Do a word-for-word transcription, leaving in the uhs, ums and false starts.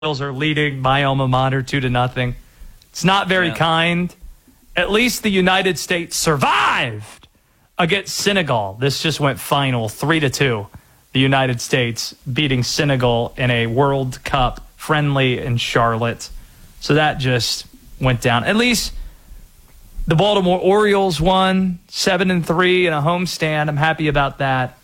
Royals are leading my alma mater two to nothing. It's not very yeah. kind. At least the United States survived against Senegal. This just went final three to two. The United States beating Senegal in a World Cup friendly in Charlotte. So that just went down. At least the Baltimore Orioles won seven and three in a homestand. I'm happy about that.